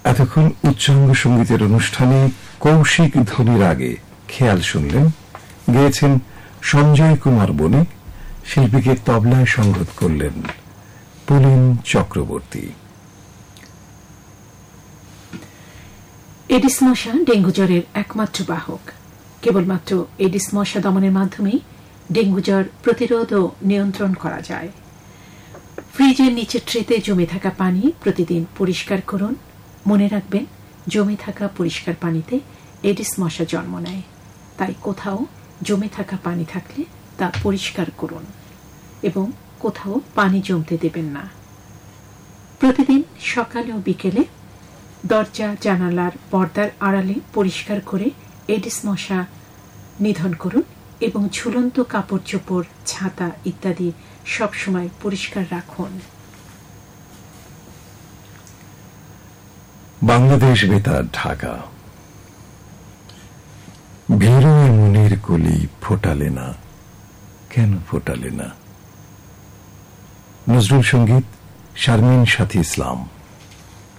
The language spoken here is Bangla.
এতক্ষণ উচ্চাঙ্গ সঙ্গীতের অনুষ্ঠানে কৌশিক ধ্বনির আগে খেয়াল শুনলেন, গেয়েছেন সঞ্জয় কুমার বণিক, শিল্পীকে তবলায় সংগত করলেন পুলিন চক্রবর্তী। এডিস মশা ডেঙ্গু জ্বরের একমাত্র বাহক। কেবলমাত্র এডিস মশা দমনের মাধ্যমেই ডেঙ্গু জ্বর প্রতিরোধ ও নিয়ন্ত্রণ করা যায়। ফ্রিজের নিচের ট্রেতে জমে থাকা পানি প্রতিদিন পরিষ্কার করুন। মনে রাখবেন, জমে থাকা পরিষ্কার পানিতে এডিস মশা জন্ম নেয়। তাই কোথাও জমে থাকা পানি থাকলে তা পরিষ্কার করুন এবং কোথাও পানি জমতে দেবেন না। প্রতিদিন সকালে ও বিকেলে দরজা জানালার পর্দার আড়ালে পরিষ্কার করে এডিস মশা নিধন করুন এবং ঝুলন্ত কাপড় চোপড়, ছাতা ইত্যাদি সবসময় পরিষ্কার রাখুন। বাংলাদেশ বেতার, ঢাকা। ভীরুর মনের কলি ফোটালে না, কেন ফোটালে না? নজরুল সঙ্গীত, শারমিন সাথী ইসলাম।